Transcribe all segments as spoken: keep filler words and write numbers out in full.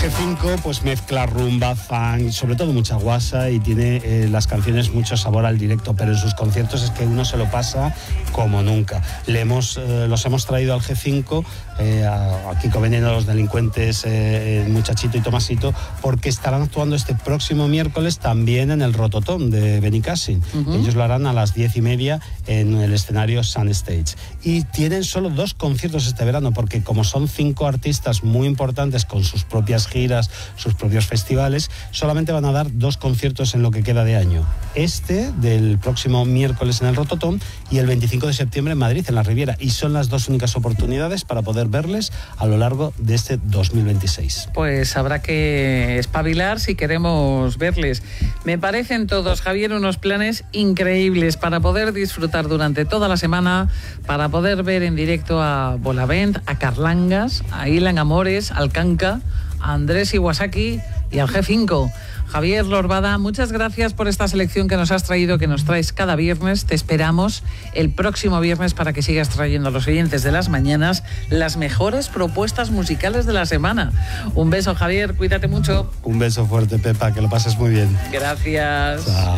G cinco pues mezcla rumba, funk, sobre todo mucha guasa y tiene eh, las canciones mucho sabor al directo, pero en sus conciertos es que uno se lo pasa como nunca. Le hemos, eh, los hemos traído al G cinco, eh, a, a Kiko Veneno, los delincuentes, eh, Muchachito y Tomasito, porque estarán actuando este próximo miércoles también en el Rototón de Benicàssim. Uh-huh. Ellos lo harán a las diez y media en el escenario Sun Stage. Y tienen solo dos conciertos este verano, porque como son cinco artistas muy importantes con sus propias giras, sus propios festivales, solamente van a dar dos conciertos en lo que queda de año. Este del próximo miércoles en el Rototón y el veinticinco de septiembre en Madrid, en la Riviera. Y son las dos únicas oportunidades para poder verles a lo largo de este dos mil veintiséis. Pues habrá que espabilar si queremos verles. Me parecen todos, Javier, unos planes increíbles para poder disfrutar durante toda la semana, para poder ver en directo a Bolavent, a Carlangas, a Ilan Amores, al Kanka, a Andrés Iwasaki y al G cinco. Javier Lorbada, muchas gracias por esta selección que nos has traído, que nos traes cada viernes. Te esperamos el próximo viernes para que sigas trayendo a los oyentes de las mañanas las mejores propuestas musicales de la semana. Un beso, Javier, cuídate mucho. Un beso fuerte, Pepa, que lo pases muy bien. Gracias. Chao.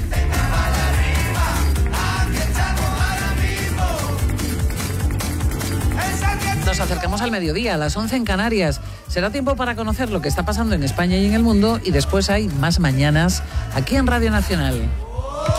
Nos acercamos al mediodía, a las once en Canarias. Será tiempo para conocer lo que está pasando en España y en el mundo, y después hay más mañanas aquí en Radio Nacional.